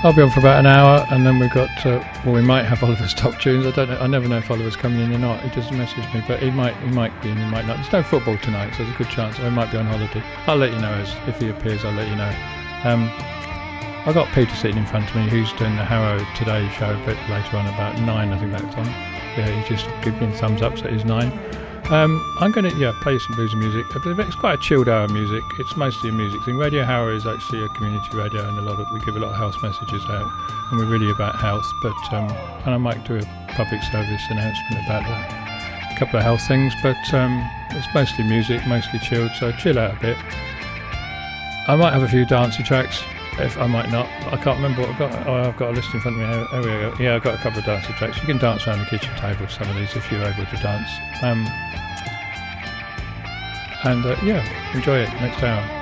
I'll be on for about an hour, and then we've got, we might have Oliver's top tunes. I don't know. I never know if Oliver's coming in or not. He doesn't message me, but he might be in, he might not. There's no football tonight, so there's a good chance I might be on holiday. I'll let you know if he appears. I'll let you know. I've got Peter sitting in front of me, who's doing the Harrow Today show a bit later on, about 9, I think that's on. Yeah, he just gave me a thumbs up, so it is 9. I'm going to play some bluesy music. It's quite a chilled hour music. It's mostly a music thing. Radio Harrow is actually a community radio, and we give a lot of house messages out, and we're really about house. But and I might do a public service announcement about a couple of health things. But it's mostly music, mostly chilled. So chill out a bit. I might have a few dancey tracks. If I might not, I can't remember what I've got. Oh, I've got a list in front of me. There we go. Yeah, I've got a couple of dancey tracks. You can dance around the kitchen table with some of these if you're able to dance. Enjoy it next hour.